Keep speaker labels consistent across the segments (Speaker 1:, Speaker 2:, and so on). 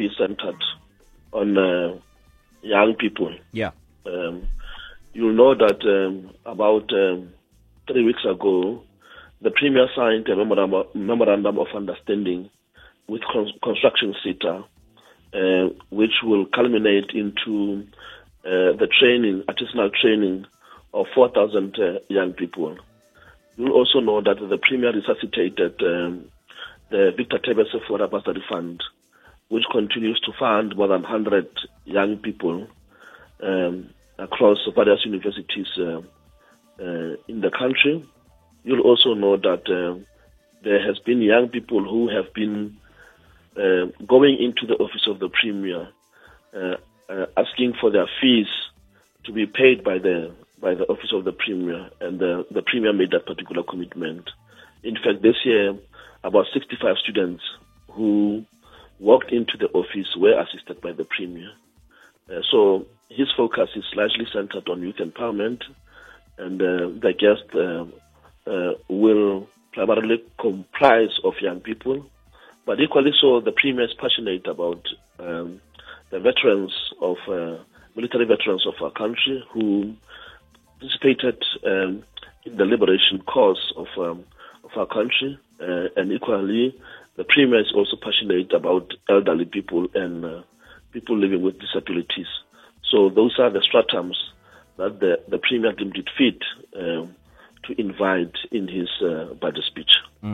Speaker 1: be centered on young people.
Speaker 2: Yeah.
Speaker 1: You'll know that about 3 weeks ago, the Premier signed a memorandum of understanding with Construction SETA, which will culminate into the artisanal training of 4,000 young people. You'll also know that the Premier resuscitated the Victor Tebe Sefora Bursary Fund, which continues to fund more than 100 young people across various universities in the country. You'll also know that there has been young people who have been going into the office of the Premier, asking for their fees to be paid by the office of the Premier, and the Premier made that particular commitment. In fact, this year, about 65 students who walked into the office were assisted by the Premier. So his focus is largely centered on youth empowerment, and the guest will primarily comprise of young people. But equally so, the Premier is passionate about the veterans of military veterans of our country who participated in the liberation cause of our country, and equally, the Premier is also passionate about elderly people and people living with disabilities. So those are the stratums that the Premier deemed it fit to invite in his budget speech.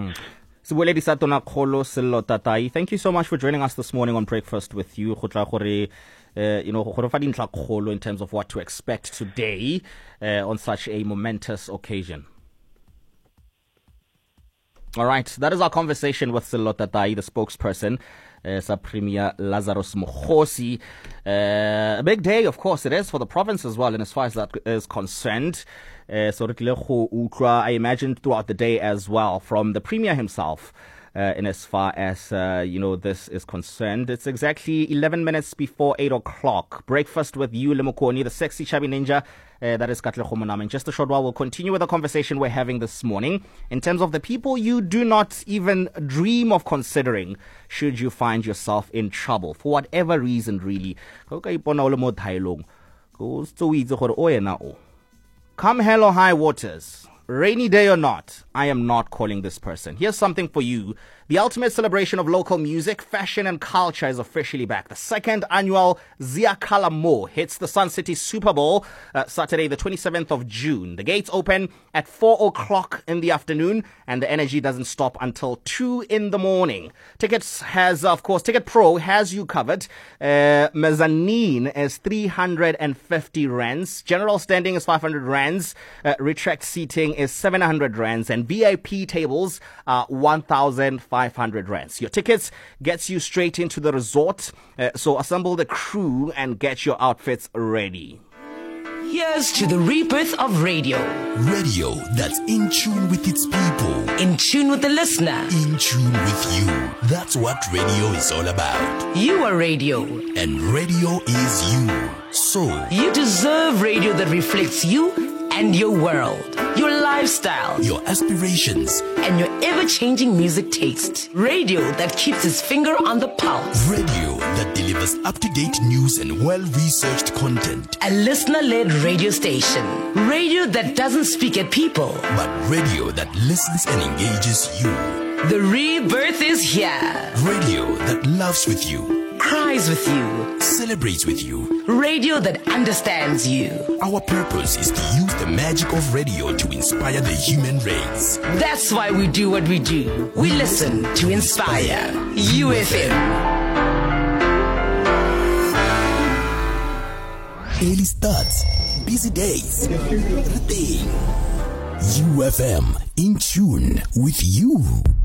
Speaker 2: Thank you so much for joining us this morning on Breakfast with You. In terms of what to expect today on such a momentous occasion. All right, that is our conversation with Sello Tatai, the spokesperson, Premier Lazarus Mokgosi. A big day, of course, it is for the province as well, and as far as that is concerned. I imagine throughout the day as well, from the Premier himself, in as far as, this is concerned. It's exactly 11 minutes before 8 o'clock. Breakfast with You, Lemokoni, the sexy chubby ninja. That is Katle Khomonam. In just a short while, we'll continue with the conversation we're having this morning in terms of the people you do not even dream of considering should you find yourself in trouble, for whatever reason, really. Come hell or high waters, rainy day or not, I am not calling this person. Here's something for you. The ultimate celebration of local music, fashion, and culture is officially back. The second annual Ziyakhala Mo hits the Sun City Super Bowl Saturday, the 27th of June. The gates open at 4 o'clock in the afternoon, and the energy doesn't stop until 2 in the morning. Ticket Pro has you covered. Mezzanine is 350 rands. General standing is 500 rands. Retract seating is 700 rands, and VIP tables are 1,500 rands. Your tickets gets you straight into the resort, so assemble the crew and get your outfits ready.
Speaker 3: Here's to the rebirth of radio.
Speaker 4: Radio that's in tune with its people.
Speaker 3: In tune with the listener.
Speaker 4: In tune with you. That's what radio is all about.
Speaker 3: You are radio.
Speaker 4: And radio is you. So
Speaker 3: you deserve radio that reflects you and your world, your lifestyle,
Speaker 4: your aspirations,
Speaker 3: and your ever-changing music taste. Radio that keeps its finger on the pulse.
Speaker 4: Radio that delivers up-to-date news and well-researched content.
Speaker 3: A listener-led radio station. Radio that doesn't speak at people,
Speaker 4: but radio that listens and engages you.
Speaker 3: The rebirth is here.
Speaker 4: Radio that loves with you,
Speaker 3: cries with you,
Speaker 4: celebrates with you.
Speaker 3: Radio that understands you.
Speaker 4: Our purpose is to use the magic of radio to inspire the human race.
Speaker 3: That's why we do what we do. We listen to inspire. UFM.
Speaker 4: Early starts, busy days, the thing. UFM, in tune with you.